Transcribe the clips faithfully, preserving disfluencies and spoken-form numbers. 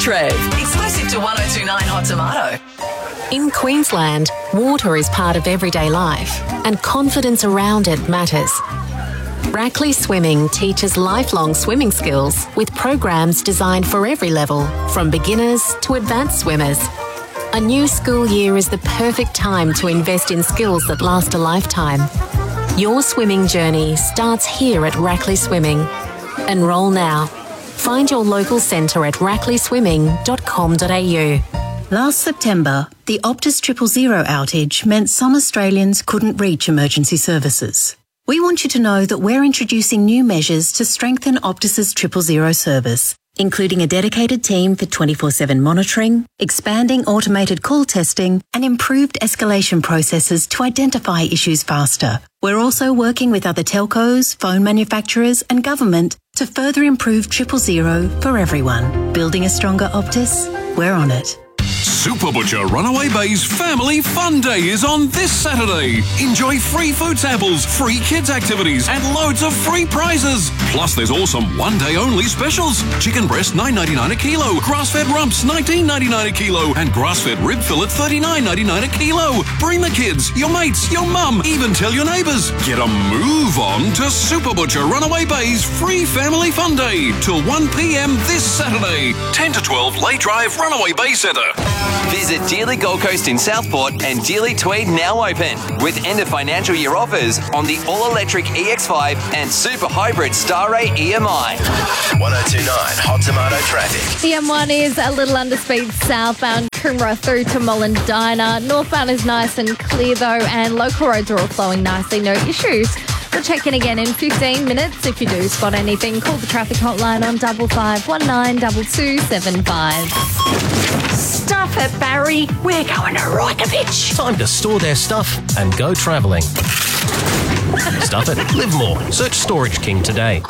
Trev. Exclusive to one oh two point nine Hot Tomato. In Queensland, water is part of everyday life, and confidence around it matters. Rackley Swimming teaches lifelong swimming skills with programs designed for every level, from beginners to advanced swimmers. A new school year is the perfect time to invest in skills that last a lifetime. Your swimming journey starts here at Rackley Swimming. Enrol now. Find your local centre at rackley swimming dot com dot a u. Last September, the Optus Triple Zero outage meant some Australians couldn't reach emergency services. We want you to know that we're introducing new measures to strengthen Optus's Triple Zero service, including a dedicated team for twenty-four seven monitoring, expanding automated call testing, and improved escalation processes to identify issues faster. We're also working with other telcos, phone manufacturers, and government to further improve Triple Zero for everyone. Building a stronger Optus? We're on it. Super Butcher Runaway Bay's Family Fun Day is on this Saturday. Enjoy free food samples, free kids activities, and loads of free prizes. Plus, there's awesome one-day-only specials. Chicken breast nine ninety-nine a kilo, grass-fed rumps nineteen ninety-nine a kilo, and grass-fed rib fillet thirty-nine ninety-nine a kilo. Bring the kids, your mates, your mum, even tell your neighbours. Get a move on to Super Butcher Runaway Bay's free Family Fun Day till one p m this Saturday. ten to twelve Lay Drive, Runaway Bay Centre. Visit Dealey Gold Coast in Southport and Dealey Tweed now open with end of financial year offers on the all-electric E X five and super hybrid Star Ray E M I. one oh two point nine Hot Tomato traffic. The M one is a little under speed southbound, Coomera through to Mollendina. Northbound is nice and clear though, and local roads are all flowing nicely, no issues. We'll check in again in fifteen minutes. If you do spot anything, call the traffic hotline on double five one nine two two seven five. Stuff it, Barry. We're going to Rajkovic. Time to store their stuff and go travelling. Stuff it, live more. Search Storage King today.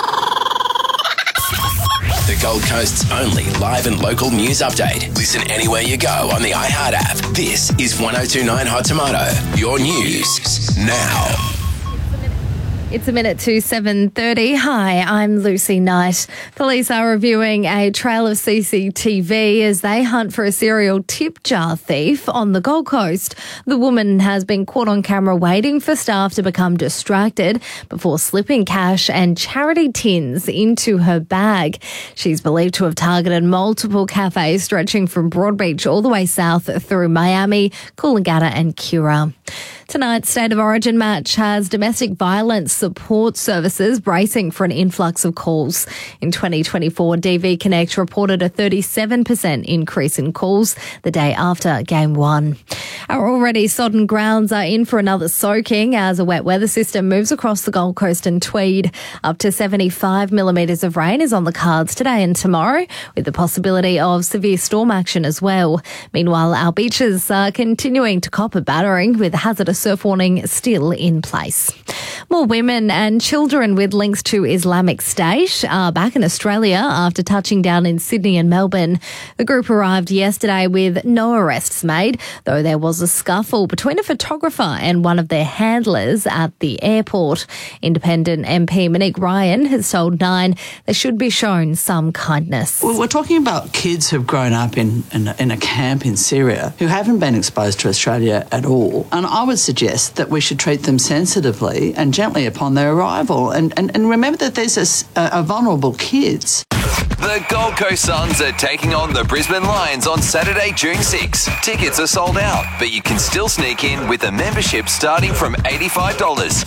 The Gold Coast's only live and local news update. Listen anywhere you go on the iHeart app. This is one oh two point nine Hot Tomato. Your news now. It's a minute to seven thirty. Hi, I'm Lucy Knight. Police are reviewing a trail of C C T V as they hunt for a serial tip jar thief on the Gold Coast. The woman has been caught on camera waiting for staff to become distracted before slipping cash and charity tins into her bag. She's believed to have targeted multiple cafes stretching from Broadbeach all the way south through Miami, Coolangatta and Cura. Tonight's State of Origin match has domestic violence support services bracing for an influx of calls. In twenty twenty-four, D V Connect reported a thirty-seven percent increase in calls the day after Game one. Our already sodden grounds are in for another soaking as a wet weather system moves across the Gold Coast and Tweed. Up to seventy-five millimetres of rain is on the cards today and tomorrow, with the possibility of severe storm action as well. Meanwhile, our beaches are continuing to cop a battering with hazardous surf warning still in place. More women and children with links to Islamic State are back in Australia after touching down in Sydney and Melbourne. The group arrived yesterday with no arrests made, though there was a scuffle between a photographer and one of their handlers at the airport. Independent M P Monique Ryan has told Nine they should be shown some kindness. Well, we're talking about kids who've grown up in, in, in a camp in Syria who haven't been exposed to Australia at all. And I would suggest that we should treat them sensitively and gently upon their arrival. And, and, and remember that there's a, a vulnerable kids. The Gold Coast Suns are taking on the Brisbane Lions on Saturday, June sixth. Tickets are sold out, but you can still sneak in with a membership starting from eighty-five dollars.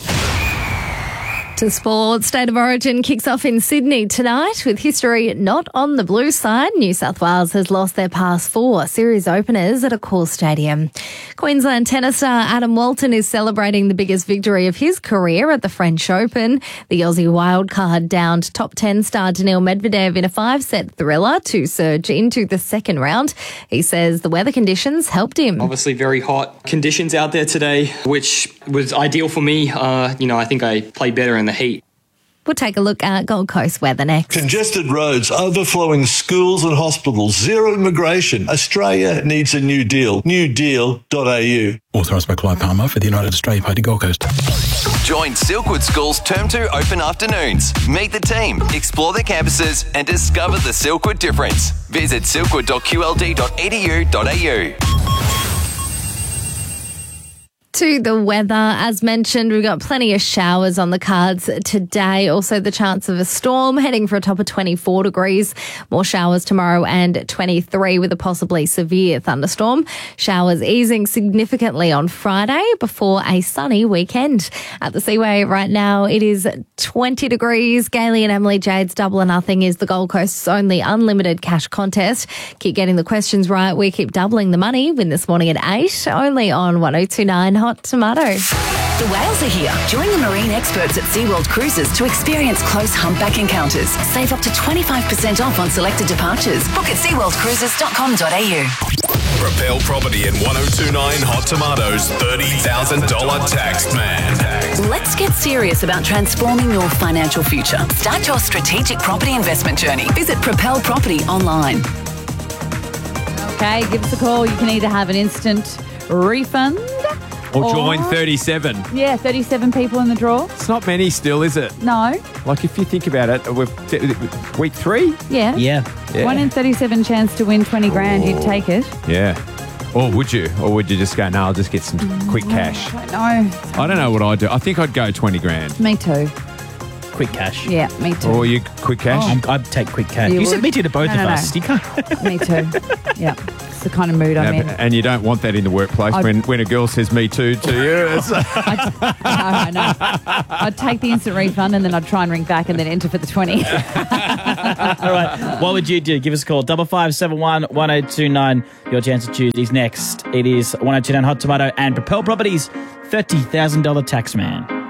To sport, State of Origin kicks off in Sydney tonight with history not on the blue side. New South Wales has lost their past four series openers at Accor Stadium. Queensland tennis star Adam Walton is celebrating the biggest victory of his career at the French Open. The Aussie wildcard downed top ten star Daniil Medvedev in a five-set thriller to surge into the second round. He says the weather conditions helped him. Obviously very hot conditions out there today, which was ideal for me. Uh, you know, I think I played better in the heat. We'll take a look at Gold Coast weather next. Congested roads, overflowing schools and hospitals, zero immigration. Australia needs a new deal. new deal dot a u. Authorised by Clive Palmer for the United Australia Party Gold Coast. Join Silkwood School's Term two open afternoons. Meet the team, explore their campuses and discover the Silkwood difference. Visit silkwood dot q l d dot e d u dot a u. To the weather, as mentioned, we've got plenty of showers on the cards today. Also, the chance of a storm heading for a top of twenty-four degrees. More showers tomorrow and twenty-three with a possibly severe thunderstorm. Showers easing significantly on Friday before a sunny weekend. At the Seaway right now, it is twenty degrees. Gailey and Emily Jade's Double or Nothing is the Gold Coast's only unlimited cash contest. Keep getting the questions right. We keep doubling the money. Win this morning at eight, only on one oh two point nine Hot Tomato. The whales are here. Join the marine experts at SeaWorld Cruises to experience close humpback encounters. Save up to twenty-five percent off on selected departures. Book at sea world cruises dot com dot a u. Propel Property and one oh two point nine Hot Tomatoes thirty thousand dollars tax man. Let's get serious about transforming your financial future. Start your strategic property investment journey. Visit Propel Property online. Okay, give us a call. You can either have an instant refund Or join thirty-seven. Yeah, thirty-seven people in the draw. It's not many still, is it? No. Like, if you think about it, we're week three? Yeah. Yeah. yeah. One in thirty-seven chance to win twenty grand. You'd take it. Yeah. Or would you? Or would you just go, no, I'll just get some quick cash? No. I don't know what I'd do. I think I'd go twenty grand. Me too. Quick cash. Yeah, me too. Or you quick cash? I'm- I'd take quick cash. You You, said would? me too to both No, of no, no. us. You can't. Me too. Yeah. It's the kind of mood I'm No, in. but- and you don't want that in the workplace I'd- when, when a girl says me too to you. It's- No, no. I'd take the instant refund and then I'd try and ring back and then enter for the twenty. All right. What would you do? Give us a call. Double five seven one one zero two nine. Your chance to choose is next. It is one zero two nine Hot Tomato and Propel Properties thirty thousand dollars tax man.